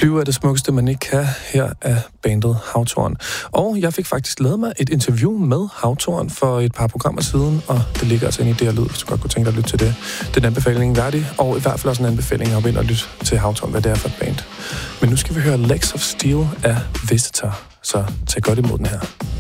Flyve er det smukkeste, man ikke kan. Her er bandet Havtorn. Og jeg fik faktisk lavet mig et interview med Havtorn for et par programmer siden, og det ligger altså inde i det her lyd, hvis du godt kunne tænke dig at lytte til det. Den anbefaling værdig, og i hvert fald også en anbefaling at gå ind og lytte til Havtorn, hvad det er for et band. Men nu skal vi høre Legs of Steel af Visitor, så tag godt imod den her.